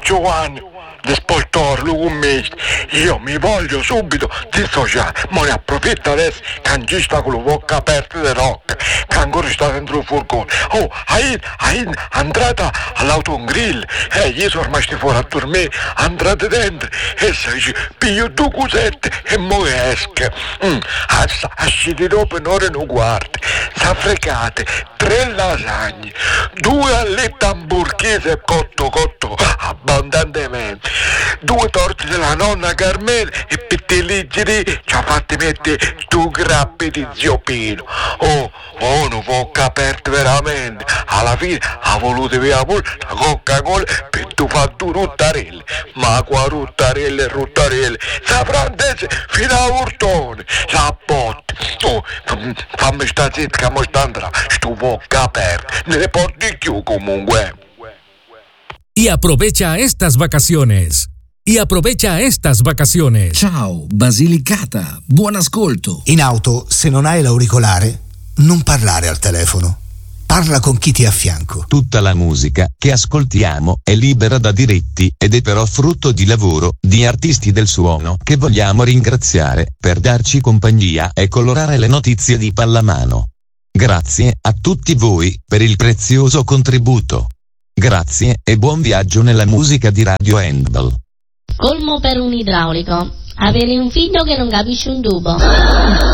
Giovanni, di spostarlo con me, io mi voglio subito dissociare, ma ne approfitto adesso che non ci sta con la bocca aperta di rock, che ancora sta dentro il furgone. Oh, hai entrata all'autogrill, io sono rimasto fuori a dormire, entrate dentro, e si dice, piglio due cosette e mo esca. Asciti dopo un'ora e non guardi, s'affrecate, 3 lasagne, 2 allette hamburghese cotto abbondantemente, 2 torte della nonna Carmela e per te leggeri ci ha fatti mettere 2 grappi di zio Pino. Non può aperto veramente, alla fine ha voluto via pure la Coca-Cola per tu fare 2 ruttarelle, ma qua ruttarelle, sa francese fino a urtone, sa botte. Fammi sta zitta che mo sta andrà, sto bocca aperta, ne le porti più comunque. Y aprovecha estas vacaciones. Ciao, Basilicata, buon ascolto. In auto, se non hai l'auricolare, non parlare al telefono. Parla con chi ti è a fianco. Tutta la musica che ascoltiamo è libera da diritti ed è però frutto di lavoro di artisti del suono che vogliamo ringraziare per darci compagnia e colorare le notizie di pallamano. Grazie a tutti voi per il prezioso contributo. Grazie e buon viaggio nella musica di Radio Handball. Colmo per un idraulico. Avere un figlio che non capisce un tubo.